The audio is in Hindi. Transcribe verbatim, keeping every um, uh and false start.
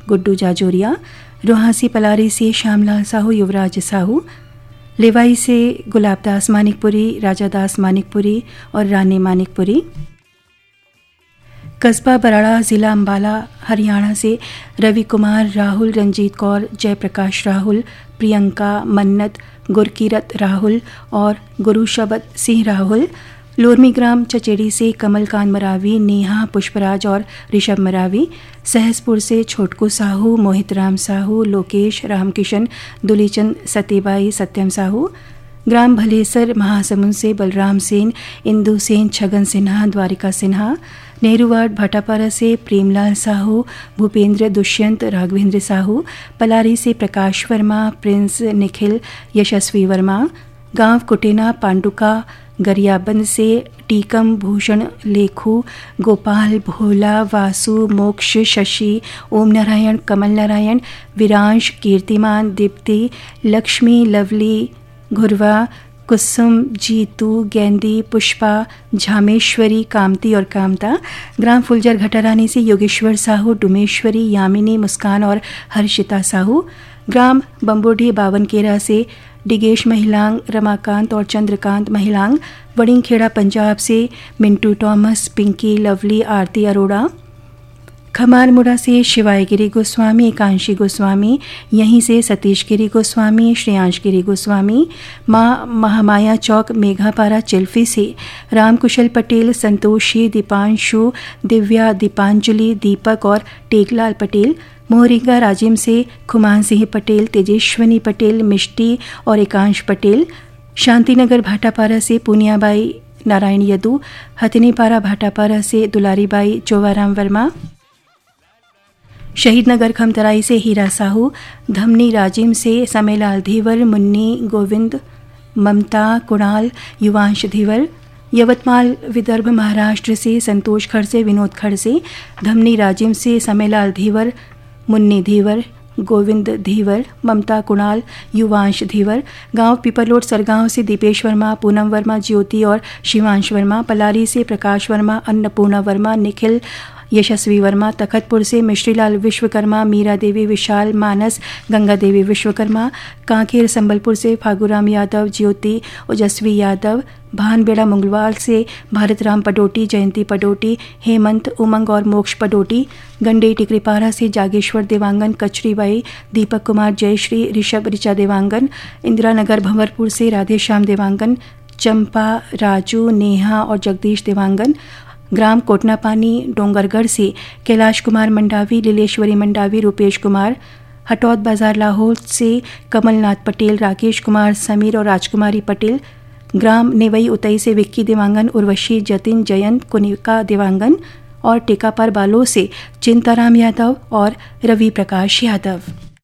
गुड्डू जाजोरिया, रोहासी पलारी से श्यामलाल साहू, युवराज साहू, लेवाई से गुलाबदास मानिकपुरी, राजादास मानिकपुरी और रानी मानिकपुरी। कस्बा बराड़ा, ज़िला अम्बाला, हरियाणा से रवि कुमार, राहुल, रंजीत कौर, जयप्रकाश राहुल, प्रियंका, मन्नत, गुरकीरत राहुल और गुरुशबद सिंह राहुल। लोरमी ग्राम चचेड़ी से कमलकांत मरावी, नेहा, पुष्पराज और ऋषभ मरावी। सहसपुर से छोटकू साहू, मोहित राम साहू, लोकेश, रामकिशन, दुलीचंद, सतीबाई, सत्यम साहू। ग्राम भलेसर, महासमुंद से बलराम सेन, इंदु सेन, छगन सिन्हा, द्वारिका सिन्हा। नेहरू वार्ड भाटापारा से प्रेमलाल साहू, भूपेंद्र, दुष्यंत, राघवेंद्र साहू। पलारी से प्रकाश वर्मा, प्रिंस, निखिल, यशस्वी वर्मा। गांव कुटेना, पांडुका, गरियाबंद से टीकम, भूषण, लेखू, गोपाल, भोला, वासु, मोक्ष, शशि, ओम नारायण, कमल नारायण, विरांश, कीर्तिमान, दीप्ति, लक्ष्मी, लवली, घुरवा, कुसुम, जीतू, गेंदी, पुष्पा, झामेश्वरी, कामती और कामता। ग्राम फुलजर घटारानी से योगेश्वर साहू, डुमेश्वरी, यामिनी, मुस्कान और हर्षिता साहू। ग्राम बम्बोडी बावनकेरा से डिगेश महिलांग, रमाकांत और चंद्रकांत महिलांग। वड़िंगखेड़ा पंजाब से मिंटू टॉमस, पिंकी, लवली, आरती अरोड़ा। खमारमुड़ा से शिवायगिरी गोस्वामी, एकांशी गोस्वामी। यहीं से सतीश गिरी गोस्वामी, श्रेयांश गिरी गोस्वामी। माँ महामाया चौक, मेघापारा चिल्फी से रामकुशल पटेल, संतोषी, दीपांशु, दिव्या, दीपांजलि, दीपक और टेकलाल पटेल। मोहरिंगा राजिम से खुमान सिंह पटेल, तेजेश्वनी पटेल, मिष्टी और एकांश पटेल। शांतिनगर भाटापारा से पुनियाबाई, नारायण यदू। हथनीपारा भाटापारा से दुलारीबाई, चोवाराम वर्मा। शहीद नगर खमतराई से हीरा साहू। धमनी राजिम से समेलाल धीवर, मुन्नी, गोविंद, ममता, कुणाल, युवांश धीवर। यवतमाल विदर्भ महाराष्ट्र से संतोष खड़से, विनोद खड़से। धमनी राजिम से समेलाल धीवर, मुन्नी धीवर, गोविंद धीवर, ममता, कुणाल, युवांश धीवर। गांव पिपरलोट सरगांव से दीपेश वर्मा, पूनम वर्मा, ज्योति और शिवांश वर्मा। पलारी से प्रकाश वर्मा, अन्नपूर्णा वर्मा, निखिल, यशस्वी वर्मा। तखतपुर से मिश्रीलाल विश्वकर्मा, मीरा देवी, विशाल, मानस, गंगा देवी विश्वकर्मा। कांकेर संबलपुर से फागुराम यादव, ज्योति, ओजस्वी यादव। भानबेड़ा मंगलवाल से भारत राम पडोटी, जयंती पडोटी, हेमंत, उमंग और मोक्ष पडोटी। गंडे टिकरीपारा से जागेश्वर देवांगन, कचरीबाई, दीपक कुमार, जयश्री, ऋषभ, ऋचा देवांगन। इंदिरा नगर भंवरपुर से राधेश्याम देवांगन, चंपा, राजू, नेहा और जगदीश देवांगन। ग्राम कोटनापानी डोंगरगढ़ से कैलाश कुमार मंडावी, लीलेश्वरी मंडावी, रूपेश कुमार। हटौद बाजार लाहौर से कमलनाथ पटेल, राकेश कुमार, समीर और राजकुमारी पटेल। ग्राम नेवई उतई से विक्की देवांगन, उर्वशी, जतिन, जयंत, कुनिका देवांगन। और टेकापार बालो से चिंताराम यादव और रवि प्रकाश यादव।